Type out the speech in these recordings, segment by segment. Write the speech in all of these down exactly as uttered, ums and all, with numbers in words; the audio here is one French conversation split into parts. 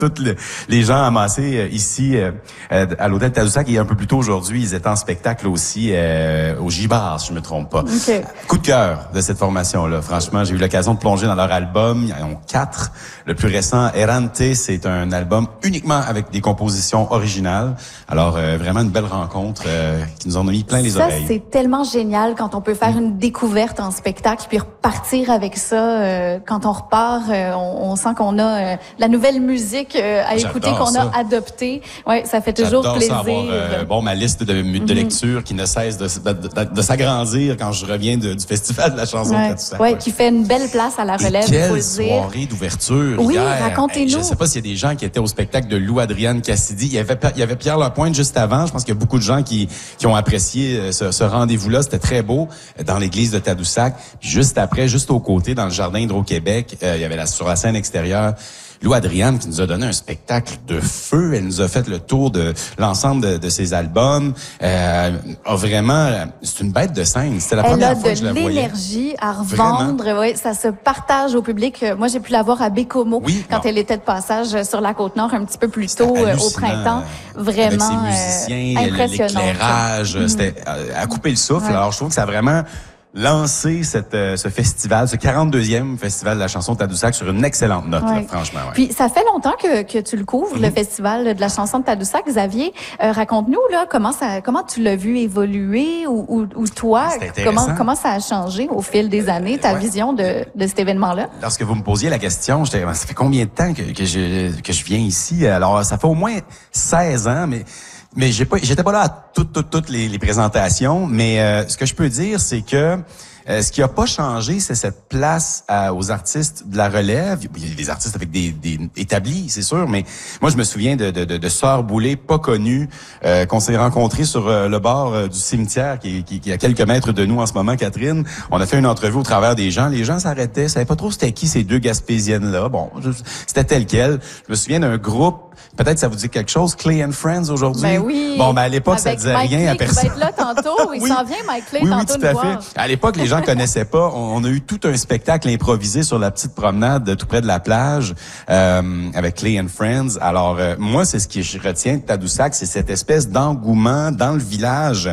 toutes le, les gens amassés euh, ici euh, à l'hôtel Tadoussac et un peu plus tôt aujourd'hui, ils étaient en spectacle aussi euh, au J-Bar, si je me trompe pas. Okay. Coup de cœur de cette formation-là. Franchement, j'ai eu l'occasion de plonger dans leur album. Ils en ont quatre. Le plus récent, Errante, c'est un album uniquement avec des compositions originales. Alors, euh, vraiment une belle rencontre euh, qui nous en a mis plein les ça, oreilles. C'est tellement génial quand on peut faire une découverte en spectacle puis repartir avec ça. Euh, quand on repart, euh, on, on sent qu'on a euh, la nouvelle musique euh, à écouter, qu'on a adoptée. Ouais, ça fait toujours J'adore plaisir. Ça avoir, euh, bon, ma liste de, de mm-hmm. lecture qui ne cesse de, de, de, de s'agrandir quand je reviens de, du festival de la chanson ouais. de Tadoussac. Ouais, qui fait une belle place à la relève. Et quelle faut le soirée dire. d'ouverture oui, hier. racontez-nous. Je ne sais pas s'il y a des gens qui étaient au spectacle de Lou Adrienne Cassidy. Il y avait, il y avait Pierre Lapointe juste avant. Je pense qu'il y a beaucoup de gens qui, qui ont apprécié ce, ce rendez-vous-là. C'était très beau dans l'église de Tadoussac. Puis juste après, juste aux côtés, dans le jardin Hydro-Québec, euh, il y avait la, sur la scène extérieure, Lou Adrienne qui nous a donné un spectacle de feu. Elle nous a fait le tour de l'ensemble de, de ses albums. Euh, a vraiment, c'est une bête de scène. C'était la elle première a fois que je la voyais. Elle a de l'énergie à revendre. Oui, ça se partage au public. Moi, j'ai pu la voir à Bécomo oui, quand bon. elle était de passage sur la Côte-Nord un petit peu plus tôt au printemps. Vraiment avec ses musiciens, euh, impressionnant. L'éclairage, mm-hmm. c'était à, à couper le souffle. Ouais. Alors, je trouve que ça a vraiment lancer cette, euh, ce festival, ce quarante-deuxième festival de la chanson de Tadoussac sur une excellente note, ouais. là, franchement. Ouais. Puis ça fait longtemps que, que tu le couvres, mm-hmm. le festival de la chanson de Tadoussac. Xavier, euh, raconte-nous là comment ça, comment tu l'as vu évoluer ou, ou, ou toi, comment comment ça a changé au fil des années ta ouais. vision de, de cet événement-là. Lorsque vous me posiez la question, j'étais, ça fait combien de temps que, que je que je viens ici? Alors ça fait au moins seize ans, mais Mais j'ai pas, j'étais pas là à toutes, toutes, toutes les, les présentations. Mais euh, ce que je peux dire, c'est que euh, ce qui a pas changé, c'est cette place à, aux artistes de la relève. Il y a des artistes avec des, des établis, c'est sûr. Mais moi, je me souviens de, de, de, de Sœur Boulay, pas connue, euh, qu'on s'est rencontrés sur euh, le bord euh, du cimetière, qui, qui, qui est à quelques mètres de nous en ce moment, Catherine. On a fait une entrevue au travers des gens. Les gens s'arrêtaient, savaient pas trop c'était qui ces deux Gaspésiennes-là. Bon, je, c'était tel quel. Je me souviens d'un groupe. Peut-être ça vous dit quelque chose, Clay and Friends aujourd'hui. Ben oui. Bon, ben à l'époque ça disait Mike rien Clay à personne. Qui va être là tantôt, il oui. s'en vient Mike Clay oui, tantôt oui, tout à nous fait. voir. À l'époque, les gens connaissaient pas. On, on a eu tout un spectacle improvisé sur la petite promenade tout près de la plage euh, avec Clay and Friends. Alors euh, moi, c'est ce que je retiens de Tadoussac, c'est cette espèce d'engouement dans le village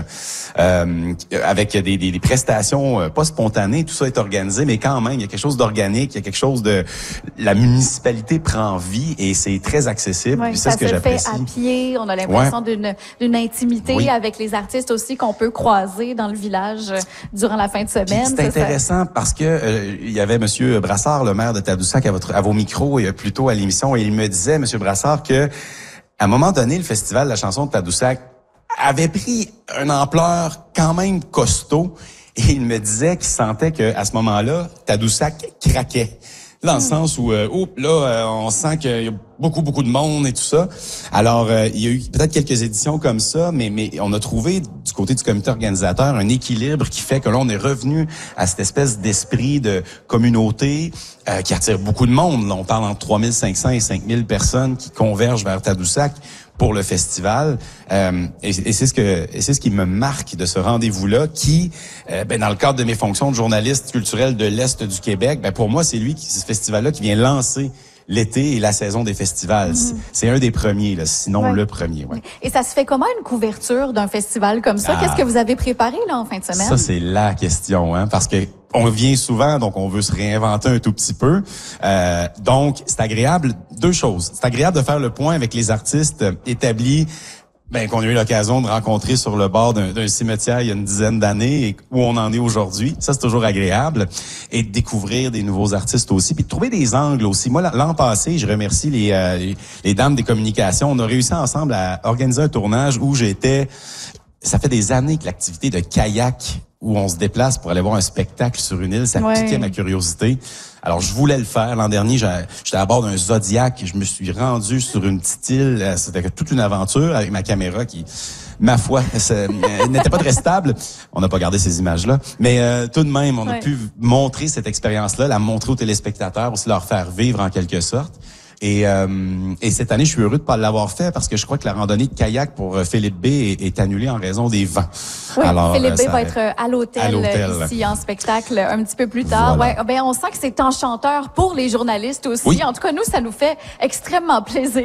euh, avec des, des, des prestations euh, pas spontanées. Tout ça est organisé, mais quand même, il y a quelque chose d'organique, il y a quelque chose de la municipalité prend vie et c'est très accessible. Oui, puis ça c'est ce que se fait j'apprécie. à pied, on a l'impression ouais. d'une d'une intimité oui. avec les artistes aussi qu'on peut croiser dans le village durant la fin de semaine. C'est intéressant ça... parce que euh, il y avait Monsieur Brassard, le maire de Tadoussac, à votre à vos micros et plus tôt à l'émission, et il me disait, Monsieur Brassard, que à un moment donné, le festival de la chanson de Tadoussac avait pris une ampleur quand même costaud, et il me disait qu'il sentait que à ce moment-là, Tadoussac craquait. Dans le sens où, euh, oh, là, euh, on sent qu'il y a beaucoup, beaucoup de monde et tout ça. Alors, euh, il y a eu peut-être quelques éditions comme ça, mais, mais on a trouvé, du côté du comité organisateur, un équilibre qui fait que là, on est revenu à cette espèce d'esprit de communauté euh, qui attire beaucoup de monde. Là, on parle entre trois mille cinq cents et cinq mille personnes qui convergent vers Tadoussac pour le festival, euh, et, et c'est ce que et c'est ce qui me marque de ce rendez-vous-là, qui, euh, ben dans le cadre de mes fonctions de journaliste culturel de l'Est du Québec, ben pour moi c'est lui, qui, ce festival-là, qui vient lancer l'été et la saison des festivals. Mmh. C'est un des premiers, là, sinon ouais. le premier. Ouais. Et ça se fait comment une couverture d'un festival comme ça? Ah. Qu'est-ce que vous avez préparé là en fin de semaine? Ça, c'est la question, hein, parce que on vient souvent, donc on veut se réinventer un tout petit peu. Euh, donc, c'est agréable. Deux choses. C'est agréable de faire le point avec les artistes établis, ben qu'on a eu l'occasion de rencontrer sur le bord d'un cimetière il y a une dizaine d'années et où on en est aujourd'hui. Ça, c'est toujours agréable. Et de découvrir des nouveaux artistes aussi, puis de trouver des angles aussi. Moi, l'an passé, je remercie les, euh, les, les dames des communications. On a réussi ensemble à organiser un tournage où j'étais... Ça fait des années que l'activité de kayak où on se déplace pour aller voir un spectacle sur une île, ça ouais. piquait ma curiosité. Alors, je voulais le faire. L'an dernier, j'étais à bord d'un Zodiac. Je me suis rendu sur une petite île. C'était toute une aventure avec ma caméra qui, ma foi, n'était pas très stable. On n'a pas gardé ces images-là. Mais euh, tout de même, on ouais. a pu montrer cette expérience-là, la montrer aux téléspectateurs, aussi leur faire vivre en quelque sorte. Et, euh, et cette année, je suis heureux de pas l'avoir fait parce que je crois que la randonnée de kayak pour Philippe B est, est annulée en raison des vents. Oui, alors, Philippe B ça, va être à l'hôtel ici en spectacle un petit peu plus tard. Voilà. Ouais, ben on sent que c'est enchanteur pour les journalistes aussi. Oui. En tout cas, nous, ça nous fait extrêmement plaisir.